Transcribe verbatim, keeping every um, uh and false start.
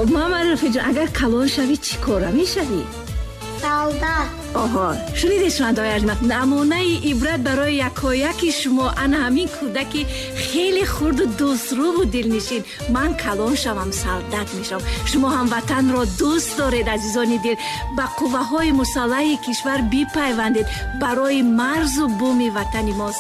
мама рафиҷон, агар калон шавӣ чӣ кора мешавӣ? Солдат. оҳо, шунидед шунавандаҳои арҷманд, намунаи ибрат барои якояки шумо ана ҳамин кӯдаки хеле хурду дӯстрӯбу дилнишин. ман калон шавам, солдат мешавам. шумо ҳам ватанро дӯст доред азизони дил, ба қувваҳои мусаллаҳи кишвар бипайвандед. барои марзу буми ватани мо